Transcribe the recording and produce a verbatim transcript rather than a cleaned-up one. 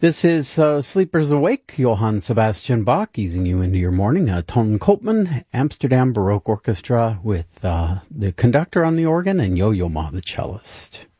This is uh, Sleepers Awake, Johann Sebastian Bach, easing you into your morning. Uh, Ton Koopman, Amsterdam Baroque Orchestra with uh, the conductor on the organ and Yo-Yo Ma, the cellist.